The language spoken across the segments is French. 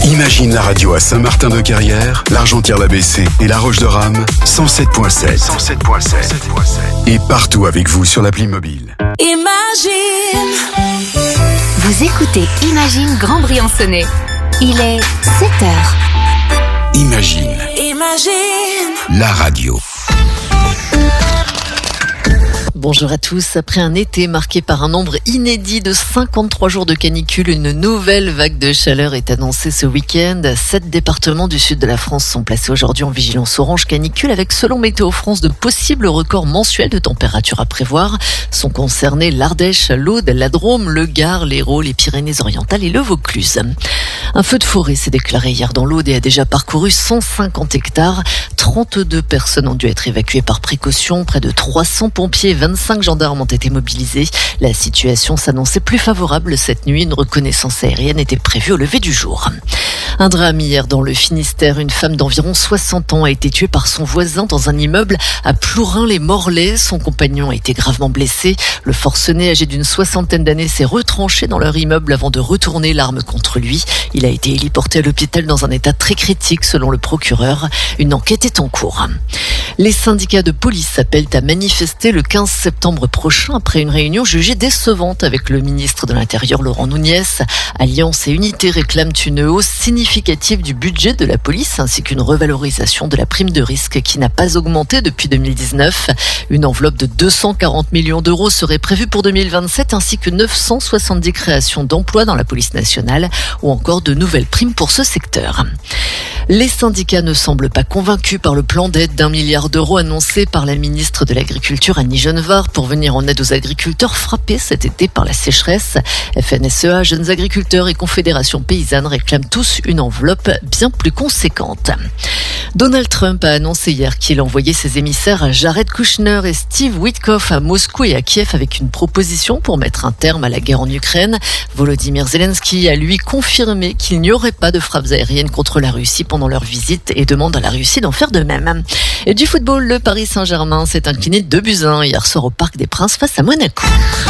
Imagine la radio à Saint-Martin-de-Carrière, l'Argentière-la-Bessée et La Roche-de-Rame, 107.7. 107.7. Et partout avec vous sur l'appli mobile. Imagine. Vous écoutez Imagine Grand Briançonnais. Il est 7h. Imagine. La radio. Bonjour à tous. Après un été marqué par un nombre inédit de 53 jours de canicule, une nouvelle vague de chaleur est annoncée ce week-end. 7 départements du sud de la France sont placés aujourd'hui en vigilance orange canicule avec, selon Météo France, de possibles records mensuels de température à prévoir. Sont concernés l'Ardèche, l'Aude, la Drôme, le Gard, l'Hérault, les Pyrénées-Orientales et le Vaucluse. Un feu de forêt s'est déclaré hier dans l'Aude et a déjà parcouru 150 hectares. 32 personnes ont dû être évacuées par précaution. Près de 300 pompiers et 25 gendarmes ont été mobilisés. La situation s'annonçait plus favorable cette nuit. Une reconnaissance aérienne était prévue au lever du jour. Un drame hier dans le Finistère. Une femme d'environ 60 ans a été tuée par son voisin dans un immeuble à Plourin-les-Morlaix. Son compagnon a été gravement blessé. Le forcené, âgé d'une 60aine d'années, s'est retranché dans leur immeuble avant de retourner l'arme contre lui. Il a été héliporté à l'hôpital dans un état très critique selon le procureur. Une enquête est en cours. Les syndicats de police appellent à manifester le 15 septembre prochain après une réunion jugée décevante avec le ministre de l'Intérieur Laurent Nunez. Alliance et Unité réclament une hausse significative du budget de la police ainsi qu'une revalorisation de la prime de risque qui n'a pas augmenté depuis 2019. Une enveloppe de 240 millions d'euros serait prévue pour 2027 ainsi que 970 créations d'emplois dans la police nationale ou encore de nouvelles primes pour ce secteur. Les syndicats ne semblent pas convaincus par le plan d'aide d'1 milliard d'euros annoncé par la ministre de l'Agriculture Annie Genevard pour venir en aide aux agriculteurs frappés cet été par la sécheresse. FNSEA, Jeunes Agriculteurs et Confédération Paysanne réclament tous une enveloppe bien plus conséquente. Donald Trump a annoncé hier qu'il envoyait ses émissaires à Jared Kushner et Steve Witkoff à Moscou et à Kiev avec une proposition pour mettre un terme à la guerre en Ukraine. Volodymyr Zelensky a lui confirmé qu'il n'y aurait pas de frappes aériennes contre la Russie pendant leur visite et demande à la Russie d'en faire de même. Et du football, le Paris Saint-Germain s'est incliné 2-1 hier soir au Parc des Princes face à Monaco.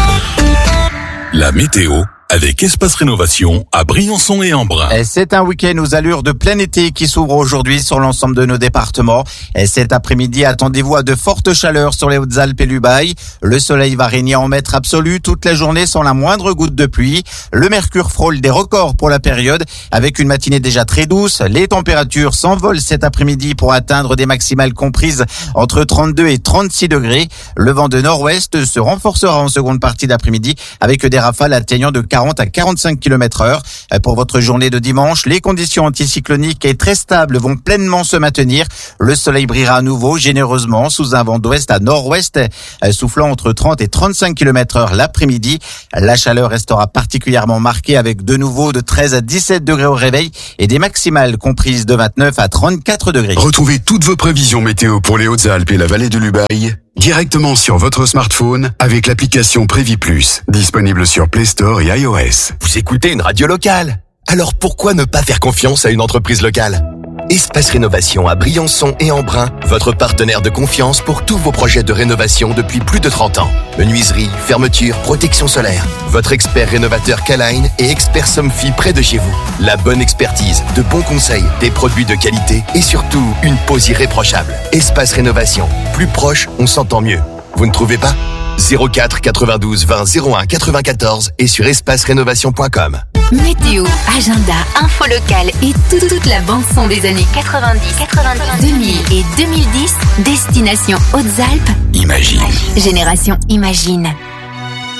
La météo avec Espace Rénovation à Briançon et Embrun. C'est un week-end aux allures de plein été qui s'ouvre aujourd'hui sur l'ensemble de nos départements. Cet après-midi, attendez-vous à de fortes chaleurs sur les Hautes-Alpes et l'Ubaye. Le soleil va régner en maître absolu toute la journée sans la moindre goutte de pluie. Le mercure frôle des records pour la période avec une matinée déjà très douce. Les températures s'envolent cet après-midi pour atteindre des maximales comprises entre 32 et 36 degrés. Le vent de nord-ouest se renforcera en seconde partie d'après-midi avec des rafales atteignant de 40 à 45 km/h. Pour votre journée de dimanche, les conditions anticycloniques et très stables vont pleinement se maintenir. Le soleil brillera à nouveau généreusement sous un vent d'ouest à nord-ouest, soufflant entre 30 et 35 km/h l'après-midi. La chaleur restera particulièrement marquée avec de nouveau de 13 à 17 degrés au réveil et des maximales comprises de 29 à 34 degrés. Retrouvez toutes vos prévisions météo pour les Hautes-Alpes et la vallée de l'Ubaye directement sur votre smartphone avec l'application Prévis Plus, disponible sur Play Store et iOS. Vous écoutez une radio locale, alors pourquoi ne pas faire confiance à une entreprise locale ? Espace Rénovation à Briançon et Embrun, votre partenaire de confiance pour tous vos projets de rénovation depuis plus de 30 ans. Menuiserie, fermeture, protection solaire. Votre expert rénovateur K-Line et expert Somfy près de chez vous. La bonne expertise, de bons conseils, des produits de qualité et surtout une pose irréprochable. Espace Rénovation, plus proche, on s'entend mieux. Vous ne trouvez pas ? 04 92 20 01 94 et sur espacerénovation.com. Météo, agenda, info locale et toute la bande-son des années 90, 2000 et 2010. Destination Hautes-Alpes. Imagine. Génération Imagine.